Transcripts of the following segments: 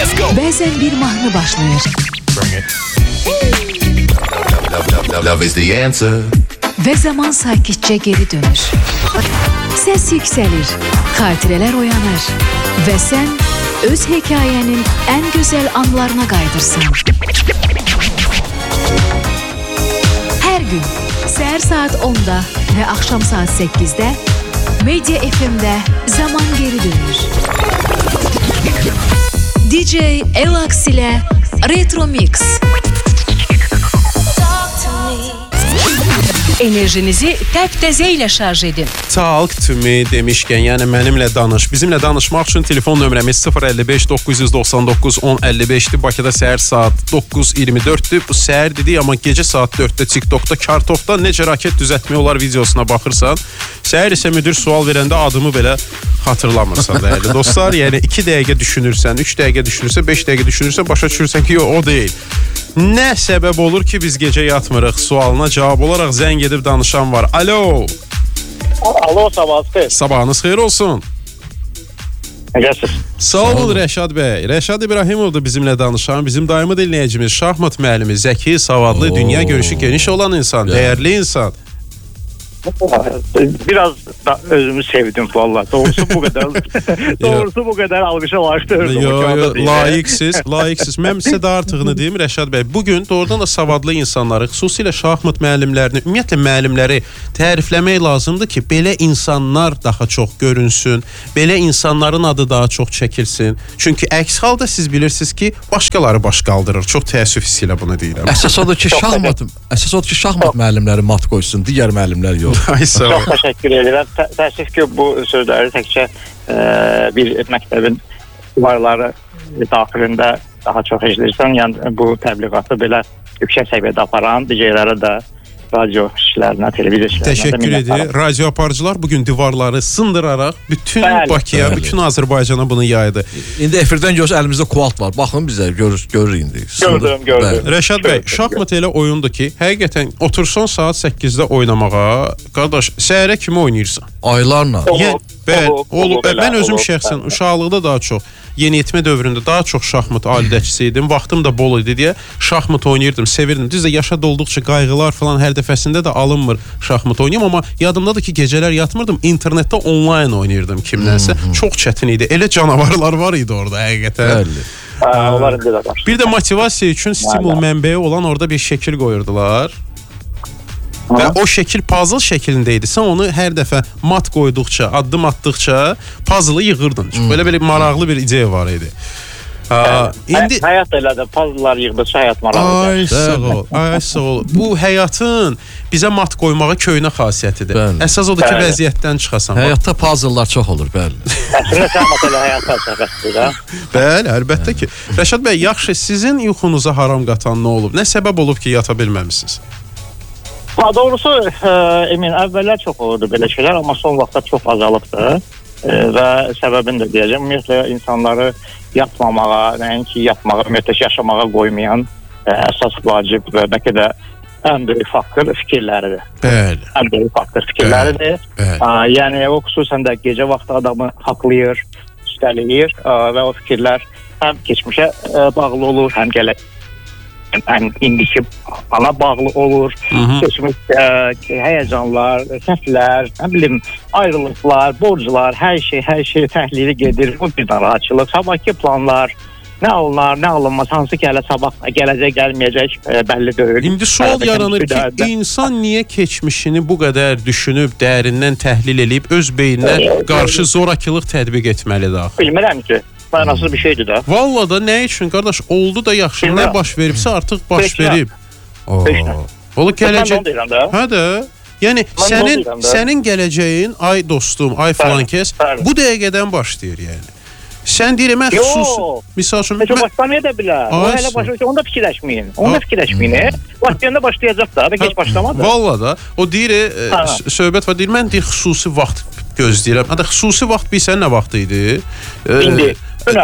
Bəzən bir mahnı başlayır. Love is the answer. Və zaman sakitcə geri dönür. Səs yüksəlir, xatirələr oyanır və sən öz hekayənin ən gözəl anlarına qayıdırsan. Hər gün səhər saat 10-da və axşam saat 8-də Media FM-də zaman geri dönür. DJ Elax ilə Retro Mix. Enerjinizi təp-təzə ilə şarj edin. Talk to me demişkən, yəni mənimlə danış. Bizimlə danışmaq üçün telefon nömrəmiz 055 999 1055-dir. Bakıda səhər saat 9:24-dür. Bu səhər dedik, amma gecə saat 4-də TikTokda kartofda necə raket düzəltmək olar videosuna baxırsan. Səhər isə müdir sual verəndə adımı belə xatırlamırsan dəyərli dostlar. Yəni 2 dəqiqə düşünürsən, 3 dəqiqə düşünürsən, 5 dəqiqə düşünürsən, başa düşürsən ki, o deyil. Nə səbəb olur ki, biz gecə yatmırıq sualına cavab olaraq zəng edib danışan var. Alo. Alo, sabahınız xeyir. Sabahınız xeyir olsun. Necəsiz? Sağ olun Rəşad bəy. Rəşad İbrahimov da bizimlə danışan, bizim daimi dinləyicimiz, şahmat müəllimi, zəki, savadlı, dünya görüşü geniş olan insan, dəyərli insan. Biraz da özümü sevdim vallahi. Doğrusu bu kadar almışam. Yo, layiqsiz. Mən sizə də artığını deyim Rəşad bəy. Bugün doğrudan da savadlı insanları, xüsusilə şahmat müəllimlərini, ümumiyyətlə müəllimləri tərifləmək lazımdır ki, belə insanlar daha çox görünsün, belə insanların adı daha çox çəkilsin. Çünki əks halda siz bilirsiniz ki, başqaları baş qaldırır. Çox təəssüf hissi ilə bunu deyirəm. Əsas odur ki, şahmat müəllimləri mat qoysun, digər müəllimlər yox. Çox təşəkkür edirəm. Təəssüf ki, bu sözləri təkcə bir məktəbin duvarları daxilində daha çox eşidirsən. Yəni bu təbliğatı belə yüksək səviyyədə aparan DJ-lərə də, radio işlərinə, televiziya işlərinə təşəkkür edir. Radio aparıcılar bugün divarları sındıraraq bütün Bakıya, bütün Azərbaycana bunu yaydı. İndi efirdən görürüz, əlimizdə kvalt var. Baxın bizə, görür indi. Gördüm. Rəşad bəy, şahmat elə oyundur ki, həqiqətən otursan saat 8-də oynamağa, qardaş, səhərə kimi oynayırsan? Aylarla. Mən özüm şəxsən uşaqlıqda daha çox, yeniyetmə dövründə daha çox şahmat alidəçisi idim. Vaxtım da bol idi deyə şahmat oynayırdım, sevirdim. Düzdür, yaşa dolduqca qayğılar falan hər dəfəsində də alınmır şahmat oynayım, amma yadımdadır ki, gecələr yatmırdım, internetdə onlayn oynayırdım kimlənsə. Çox çətin idi. Elə canavarlar var idi orada həqiqətən. Bir də motivasiya üçün stimul mənbəyi olan orada bir şəkil qoyurdular. Və o şəkil puzzle şəklində idi. Sən onu hər dəfə mat qoyduqca, addım atdıqca puzzle-ı yığırdın. Belə maraqlı bir ideya var idi. İndi həyat elədir. Puzzle-lar yığdıqca həyat maraqlıdır. Ay sağ ol. Bu həyatın bizə mat qoymağı köynə xasiyyətidir. Əsas odur ki, vəziyyətdən çıxasan. Həyatda puzzle-lar çox olur, bəli. Əslində şahmat elə həyat fəlsəfəsidir ha. Bəli, əlbəttə ki. Rəşad bəy, yaxşı, sizin yuxunuza haram qatan nə olub? Nə səbəb olub ki, yata bilməmisiniz? Doğrusu Emin, əvvəllər çox olurdu belə şeylər, amma son vaxtda çox azalıbdır və səbəbini də deyəcəm. Ümumiyyətlə insanları yatmamağa, nəinki yatmağa, ümumiyyətlə yaşamağa qoymayan əsas vacib və bəlkə də ən böyük faktor fikirləridir. Bəli. Ən böyük faktor fikirləridir. Yəni o xüsusən də gecə vaxtı adamı haqlayır, üstələyir və o fikirlər həm keçmişə bağlı olur, həm indiki ana bağlı olur. Keçmiş həyəcanlar, səhvlər, nə bilim, ayrılıqlar, borclar, hər şey təhlili gedir. Bu bir narahatçılıq. Sabahki planlar, nə olunar, nə alınmaz, hansı ki, hələ sabah gələcək, gəlməyəcək bəlli deyil. İndi sual yaranır ki, insan niyə keçmişini bu qədər düşünüb, dərindən təhlil edib, öz beyninə qarşı zorakılıq tədbiq etməlidir? Bilmirəm ki. Mənasız bir şeydir də. Vallahi da nə üçün qardaş, oldu da yaxşı, nə baş veribsə artıq baş verib. Ola gələcək. Hə də. Yəni sənin gələcəyin, ay dostum, ay filan kəs, bu dəqiqədən başlayır yəni. Sən deyir, mən xüsusi... Misal üçün... Heç o başlamaya da bilər. O hələ başlayacaq, onda fikirləşməyin. Başlayanda başlayacaq da, geç başlamadı. Vallahi da, o deyir, söhbət var, deyir, mən deyir, xüsusi vaxt gözləyirəm. Hətta xüsusi vaxt bilsən nə vaxt idi? İndi.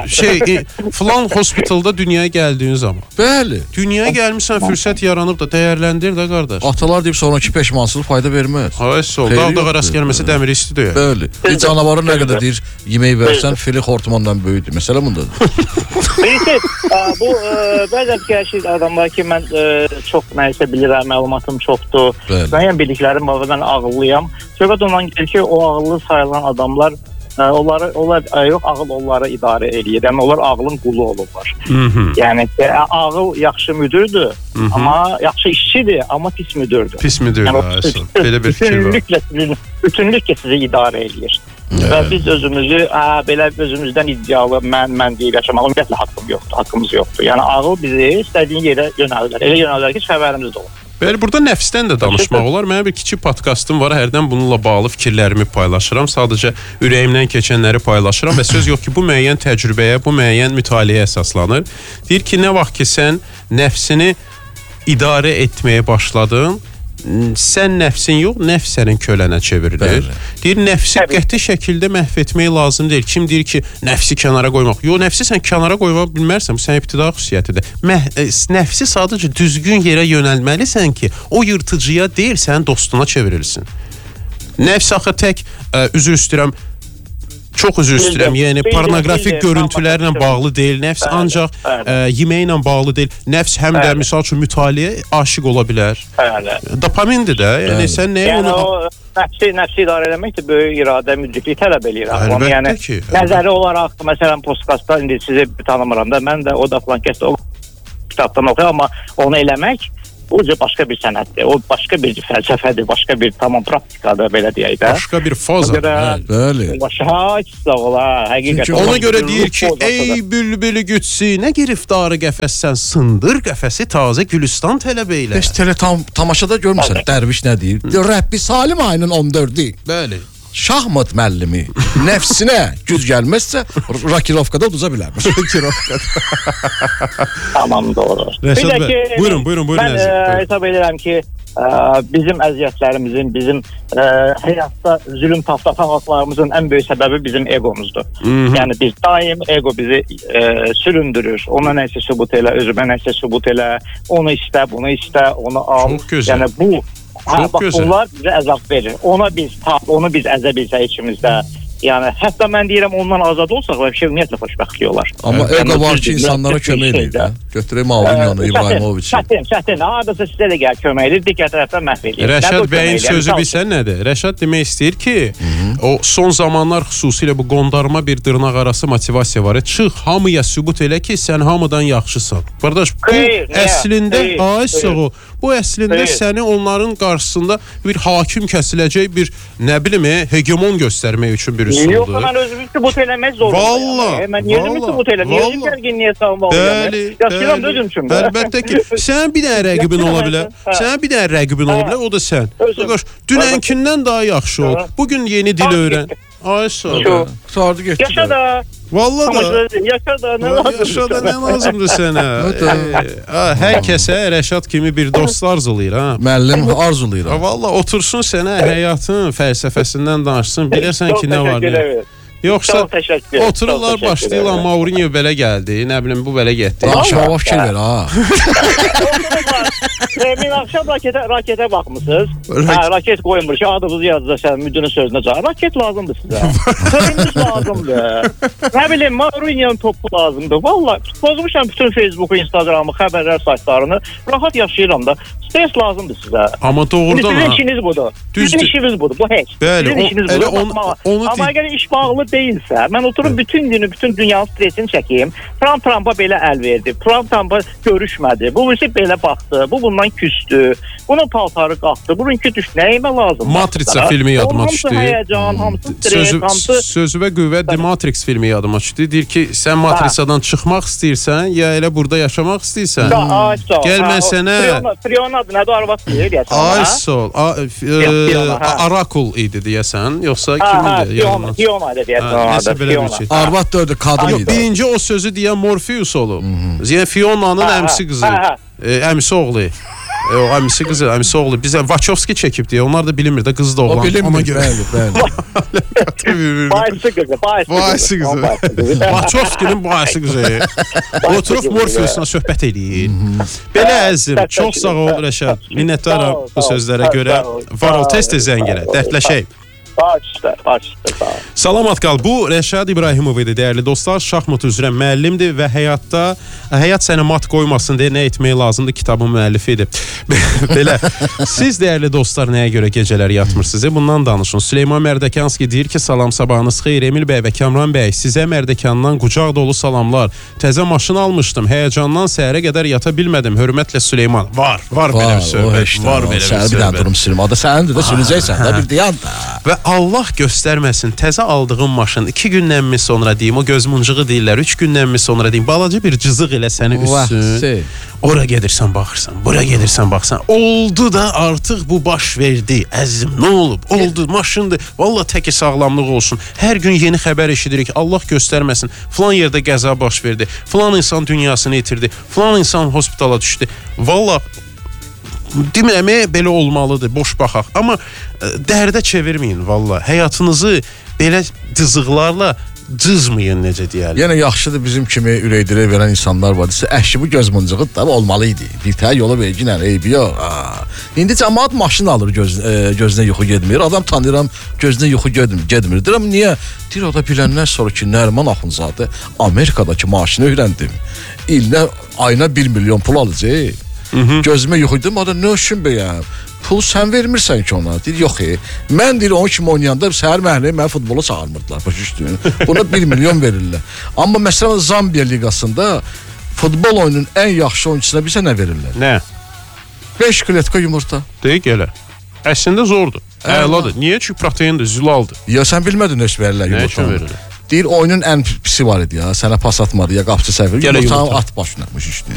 Falan hospitalda dünyaya gəldiyin zaman. Bəli. Dünyaya gəlmişsən, fürsət yaranıb da dəyərləndir də qardaş. Atalar deyib sonraki peşmansızlıq fayda verməz. Ay sol. Dağda rast gəlməsə dəmir istidir. Bəli. Bir canavarı nə qədər deyir, yemək versən fili xortumandan böyükdür. Məsələ bundadır. Birisi, bu bəzən fikirləşir adamlar ki, mən çox nəyisə bilirəm, məlumatım çoxdur. Mən bildiklərim var, mən ağıllıyam. Söhbət ondan gedir ki, o ağıllı sayılan adamlar onlar yox, ağıl onları idarə eləyir. Yəni onlar ağılın qulu olurlar. Yəni ağıl yaxşı müdürdür, amma yaxşı işçidir, amma pis müdürdür. Pis müdürdür. Belə bir fikir var. Bütünlüklə sizi idarə eləyir. Və biz özümüzü belə özümüzdən iddialı mən deyib yaşamaq ümumiyyətlə haqqımız yoxdur. Yəni ağıl bizi istədiyin yerə yönəldər. Elə yönəldər ki, xəbərimiz də olur. Bəli, burada nəfsdən də danışmaq olar. Mənim bir kiçik podkastım var. Hərdən bununla bağlı fikirlərimi paylaşıram. Sadəcə ürəyimdən keçənləri paylaşıram və söz yox ki, bu müəyyən təcrübəyə, bu müəyyən mütaliəyə əsaslanır. Deyir ki, nə vaxt ki sən nəfsini idarə etməyə başladın, sən nəfsin yox, nəfs sənin kölənə çevrilir. Deyir, nəfsi qəti şəkildə məhv etmək lazım deyil. Kim deyir ki, nəfsi kənara qoymaq? Yox, nəfsi sən kənara qoymaq bilmərsən, bu sənin ibtidai xüsusiyyətidir. Nəfsi sadəcə düzgün yerə yönəlməlisən ki, o yırtıcıya deyil, sənin dostuna çevrilsin. Nəfs axı tək, üzr istəyirəm, çox üzr istəyirəm, yəni pornoqrafik görüntülərlə bağlı deyil. Nəfs ancaq yeməklə bağlı deyil. Nəfs həm də misal üçün mütaliə aşiq ola bilər. Dopamindir də. Yəni sən nəyə onu nəfsi idarə etmək də böyük iradə, müdriklik tələb eləyir. Əlbəttə ki. Nəzəri olaraq məsələn podkastda indi sizi tanımıram da, mən də o da falan kəsdə o kitabdan oxuyuram, amma onu eləmək o başqa bir sənətdir, o başqa bir fəlsəfədir, başqa bir tamam praktikadır, belə deyək də. Başqa bir faza. Bəli. Sağ ol, həqiqətən. Ona görə deyir ki, ey bülbülü gütsü, nə giriftarı qəfəssən, sındır qəfəsi tazə Gülüstan tələb eylə. Heç tamaşada görmüsən, dərviş nə deyir? Rəbbi Salim ayının 14-ü. Bəli. Şahmat müəllimi nəfsinə güc gəlməzsə rakirovkada uduza bilərmiş. Tamam, doğru. Rəşad bəy, buyurun. Mən hesab edirəm ki, bizim əziyyətlərimizin, bizim həyatda zülüm tapdaqlarımızın ən böyük səbəbi bizim egomuzdur. Yəni biz daim ego bizi süründürür. Ona nəsə sübut elə, özümə nəsə sübut elə, onu istə, bunu istə, onu al. Çox gözəl. Yəni bu bunlar bizə əzab verir. Onu biz əzə bilsək içimizdə. Yəni hətta mən deyirəm ondan azad olsaq və ümumiyyətlə xoşbəxtlik olar. Amma ego var ki, insanlara kömək edir. Götürək Mourinho-nu, İbrahimovic. Çətin. Adəsə sizə də gəl kömək edir, digər tərəfdən məhv edir. Rəşad bəyin sözü bilsən nədir? Rəşad demək istəyir ki, o son zamanlar xüsusilə bu qondarma bir dırnaq arası motivasiya var. Çıx, hamıya sübut elə ki, sən hamıdan yaxşısan. Qardaş, bu əslində bu əslində səni onların qarşısında bir hakim kəsiləcək bir, nə bilim, hegemon göstərmək üçün bir üsuldur. Yox, mən özümü sübut eləmək zorundayım. Mən yerimi sübut eləmək. Yerimi gərginliyə salmaq olayım. Yaşayıram da özüm üçün. Əlbəttə ki, sənin bir dənə rəqibin ola bilər. O da sən. Dünənkindən daha yaxşı ol. Bugün yeni dil öyrən. Ay sağ. Sardı getdi. Yaşa da. Vallahi da. Yaşa da nə lazımdır sənə? Hər kəsə Rəşad kimi bir dost arzulayır, ha. Müəllim arzulayır. Vallahi otursun sənə həyatın fəlsəfəsindən danışsın, biləsən ki, nə var. Yoxsa otururlar, başlayırlar, Mourinho belə gəldi, nə bilim, bu belə getdi. Danışmağa fikir ver, ha. Min axşam raketə baxmısınız. Raket qoymur ki, adınızı yazacaqsan, müdürün sözünə cavab. Raket lazımdır sizə. Sözünüz lazımdır. Nə bilim, Mourinho'nun topu lazımdır. Vallahi, pozmuşam bütün Facebook'u, Instagram'ı, xəbərlər saytlarını. Rahat yaşayıram da. Stres lazımdır sizə. Amma doğrudan ha. Sizin işiniz budur. Sizin işiniz budur, bu heç. Sizin işiniz budur. Amma əgər iş bağlı değilsə, mən oturum bütün günü, bütün dünyanın stresini çəkeyim. Trump-a belə əl verdi. Trump-a görüşmədi. Bu birisi belə baxdı. Bu bundan küstü. Bunun paltarı qalxdı. Bununki düşdü. Nəyimə lazım? Matrixa filmi yadıma düşdü. Hamısı həyəcan, hamısı stres, hamısı... Sözü və qüvvət The Matrix filmi yadıma düşdü. Deyir ki, sən Matrixadan çıxmaq istəyirsən, ya elə burada yaşamaq istəyirsən. Gəl mən sənə... Fiona adı nədir? Arvad deyir, deyəsən. Ay sol. Arakul idi, deyəsən. Yoxsa kimindir? Fiona idi, deyəsən. Arvad da öldü, kadın idi. Birinci o sözü deyən Morpheus olub. Yəni Fiona'nın əmsi qızı. Əmsi oğlu. O əmisi qızı, əmisi oğlu. Bizə Vaçovski çəkib deyə. Onlar da bilmir də qız da oğlan. O bilinmir, bəli. Bayısı qızı. Vaçovskinin bayısı qızı. Oturub Morfius'la söhbət eləyir. Belə əzizim, çox sağ ol Rəşad. Minnətdaram bu sözlərə görə. Var ol, tez-tez zəng elə, dərdləşək. Başda. Salamat qal. Bu Rəşad İbrahimov idi, dəyərli dostlar. Şahmat üzrə müəllimdir və həyat sənə mat qoymasın deyə nə etmək lazımdır kitabın müəllifidir. Belə. Siz dəyərli dostlar nəyə görə gecələr yatmırsınız? Bundan danışın. Süleyman Mərdəkanski deyir ki, salam sabahınız xeyir. Emil bəy və Kamran bəy, sizə Mərdəkandan qucaq dolu salamlar. Təzə maşın almışdım. Həyəcandan səhərə qədər yata bilmədim. Hörmətlə Süleyman. Var belə bir söhbət. Var belə bir söhbət. Bir dənə durum sürüm. O da sənindir də sürəcəksən. Da bir dayan da. Və Allah göstərməsin, təzə aldığım maşın 2 gündən mi sonra deyim, o gözmuncuğu deyirlər, 3 gündən mi sonra deyim, balaca bir cızıq elə səni üssün. Ora gedirsən, baxırsan, bura gedirsən, baxsan. Oldu da artıq bu baş verdi. Əzizim, nə olub? Oldu, maşındır. Valla təki sağlamlıq olsun. Hər gün yeni xəbər eşidirik. Allah göstərməsin. Falan yerdə qəza baş verdi. Falan insan dünyasını itirdi. Falan insan hospitala düşdü. Valla demirəm, belə olmalıdır, boş baxaq. Amma dərdə çevirməyin valla. Həyatınızı belə cızıqlarla cızmayın, necə deyərlər. Yəni yaxşıdır bizim kimi ürəkdirək verən insanlar var. Əşki bu göz muncuğu da olmalıydı. Bir tə yola verginən, eybi yox. İndi cəmaat maşın alır, gözünə yuxu getmir. Adam tanıyıram, gözünə yuxu getmir. Deyirəm, niyə? Deyir, o da biləndən sonra ki, Nəriman Axundzadə Amerikadakı maşını öyrəndim. İllə, ayına 1 milyon pul alacaq. Gözümə yuxu dedim, o da nə üçün bəyəm? Pul sən vermirsən ki ona. Deyir, yox, mən deyir, onun kimi oynayanda səhər məhəlləyə mənə futbola çağırmırdılar. Baş üstünü. Buna 1 milyon verirlər. Amma məsələn, Zambiya liqasında futbol oyunun ən yaxşı oyuncusuna bizə nə verirlər? Nə? 5 kletka yumurta. Deyik elə. Əslində zordur. Əladır. Niyə? Çünki proteindir, zülaldır. Ya sən bilmədin nə üçün verirlər yumurta? Nə üçün verirlər? Deyir, oyunun ən pisi var idi ya. Sənə pas atmadı ya, qapçı səhv. Yumurtanı at başına.